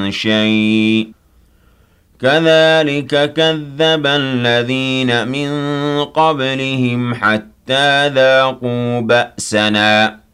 شيء كذلك كذب الذين من قبلهم حتى ذاقوا بأسنا